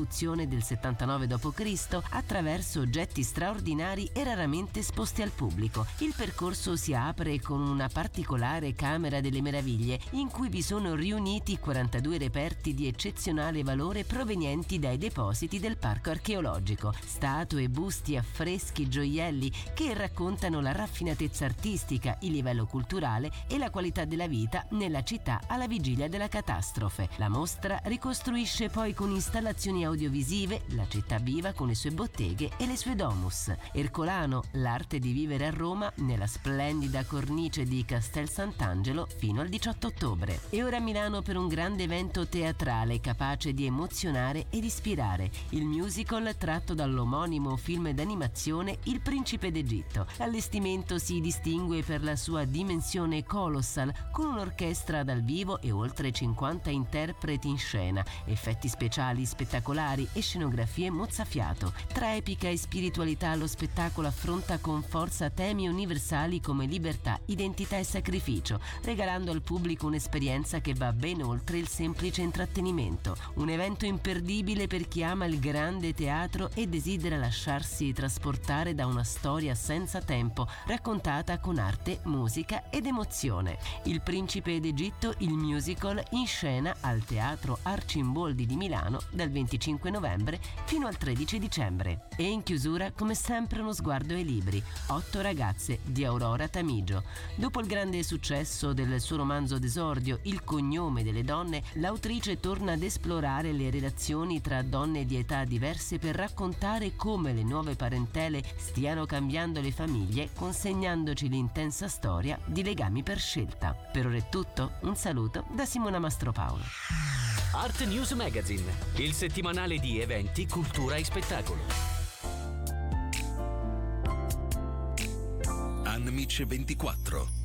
rivoluzione del 79 d.C. attraverso oggetti straordinari e raramente esposti al pubblico. Il percorso si apre con una particolare Camera delle Meraviglie in cui vi sono riuniti 42 reperti di eccezionale valore provenienti dai depositi del parco archeologico, statue, busti, affreschi, gioielli che raccontano la raffinatezza artistica, il livello culturale e la qualità della vita nella città alla vigilia della catastrofe. La mostra ricostruisce poi con installazioni audiovisive la città viva con le sue botteghe e le sue domus. Ercolano, l'arte di vivere a Roma nella splendida cornice di Castel Sant'Angelo fino al 18 ottobre. E ora a Milano per un grande evento teatrale capace di emozionare ed ispirare, il musical tratto dall'omonimo film d'animazione Il Principe d'Egitto. L'allestimento si distingue per la sua dimensione colossal, con un'orchestra dal vivo e oltre 50 interpreti in scena, effetti speciali spettacolari e scenografie mozzafiato. Tra epica e spiritualità lo spettacolo affronta con forza temi universali come libertà, identità e sacrificio, regalando al pubblico un'esperienza che va ben oltre il semplice intrattenimento. Un evento imperdibile per chi ama il grande teatro e desidera lasciarsi trasportare da una storia senza tempo, raccontata con arte, musica ed emozione. Il Principe d'Egitto, il musical, in scena al Teatro Arcimboldi di Milano dal 25 novembre fino al 13 dicembre. E in chiusura, come sempre, uno sguardo ai libri. 8 ragazze di Aurora Tamigio. Dopo il grande successo del suo romanzo d'esordio Il cognome delle donne, l'autrice torna ad esplorare le relazioni tra donne di età diverse per raccontare come le nuove parentele stiano cambiando le famiglie, consegnandoci l'intensa storia di legami per scelta. Per ora è tutto, un saluto da Simona Mastropaolo. Art News Magazine, il settimanale di eventi, cultura e spettacolo. Anmic 24